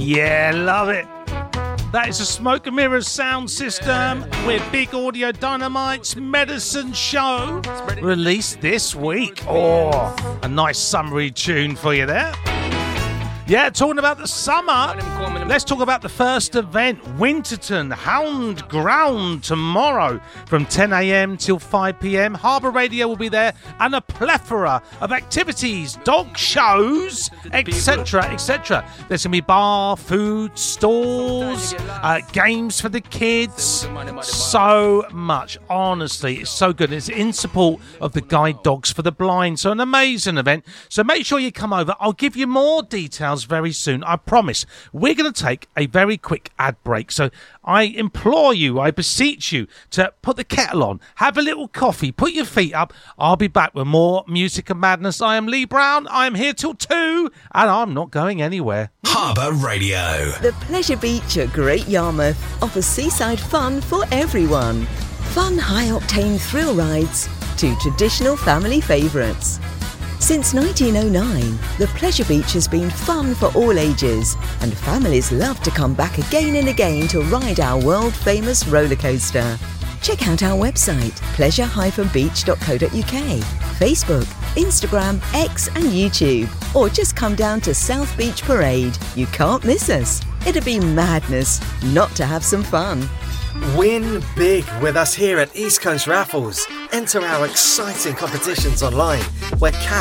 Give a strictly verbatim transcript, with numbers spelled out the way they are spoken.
Yeah, love it. That is a Smoke and Mirrors sound system with Big Audio Dynamite's Medicine Show, released this week. Oh, a nice summary tune for you there. Yeah, talking about the summer, let's talk about the first event, Winterton Hound Ground, tomorrow from ten a.m. till five p.m. Harbour Radio will be there, and a plethora of activities, dog shows, et cetera, et cetera. There's going to be bar, food, stalls, uh, games for the kids, so much. Honestly, it's so good. It's in support of the Guide Dogs for the Blind, so an amazing event. So make sure you come over. I'll give you more details very soon, I promise. We're going to take a very quick ad break, so I implore you, I beseech you to put the kettle on, have a little coffee, put your feet up. I'll be back with more music and madness. I am Lee Brown, I am here till two, and I'm not going anywhere. Harbour Radio. The Pleasure Beach at Great Yarmouth offers seaside fun for everyone. Fun high-octane thrill rides to traditional family favourites. Since nineteen oh nine, the Pleasure Beach has been fun for all ages, and families love to come back again and again to ride our world-famous roller coaster. Check out our website, pleasure dash beach dot co dot uk, Facebook, Instagram, X and YouTube, or just come down to South Beach Parade. You can't miss us. It'd be madness not to have some fun. Win big with us here at East Coast Raffles. Enter our exciting competitions online where cash